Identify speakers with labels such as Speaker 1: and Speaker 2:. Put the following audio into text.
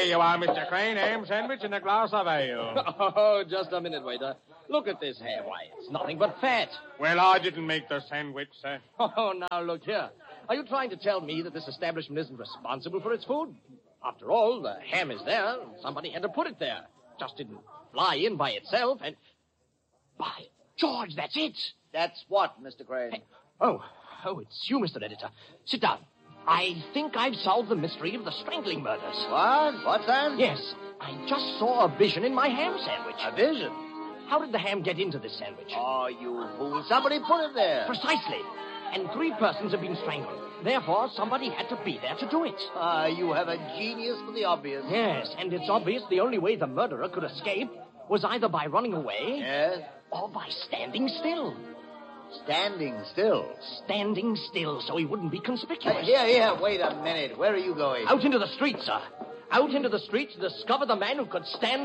Speaker 1: you are, Mr. Crane. Ham sandwich and a glass of ale.
Speaker 2: Oh, just a minute, waiter. Look at this ham. Why, it's nothing but fat.
Speaker 1: Well, I didn't make the sandwich, sir.
Speaker 2: Oh, now look here. Are you trying to tell me that this establishment isn't responsible for its food? After all, the ham is there. Somebody had to put it there. Just didn't fly in by itself and... By George, that's it.
Speaker 3: That's what, Mr. Crane?
Speaker 2: Hey, oh, it's you, Mr. Editor. Sit down. I think I've solved the mystery of the strangling murders.
Speaker 3: What? What's that?
Speaker 2: Yes, I just saw a vision in my ham sandwich.
Speaker 3: A vision?
Speaker 2: How did the ham get into this sandwich?
Speaker 3: Oh, you fool. Somebody put it there.
Speaker 2: Precisely. And 3 persons have been strangled. Therefore, somebody had to be there to do it.
Speaker 3: You have a genius for the obvious.
Speaker 2: Yes, and it's obvious the only way the murderer could escape was either by running away...
Speaker 3: Yes?
Speaker 2: Or by standing still.
Speaker 3: Standing still?
Speaker 2: Standing still so he wouldn't be conspicuous.
Speaker 3: Here, wait a minute. Where are you going?
Speaker 2: Out into the street, sir. Out into the street to discover the man who could stand